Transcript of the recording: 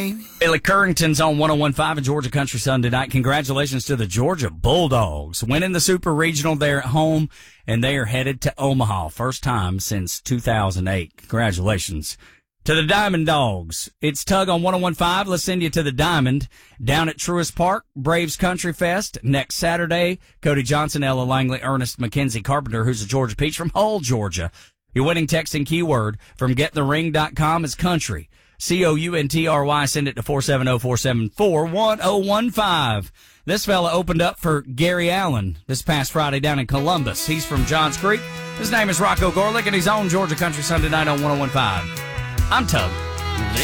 me. Billy Currington's on 101.5 and Georgia Country Sunday night. Congratulations to the Georgia Bulldogs winning the Super Regional there at home, and they are headed to Omaha. First time since 2008. Congratulations to the Diamond Dogs. It's Tug on 101.5. Let's send you to the Diamond down at Truist Park. Braves Country Fest next Saturday. Cody Johnson, Ella Langley, Ernest McKenzie Carpenter, who's a Georgia Peach from Hull, Georgia. Your winning texting keyword from getthering.com is country. COUNTRY. Send it to 470-474-1015. This fella opened up for Gary Allen this past Friday down in Columbus. He's from Johns Creek. His name is Rocco Gorlick, and he's on Georgia Country Sunday night on 101.5. I'm Tug.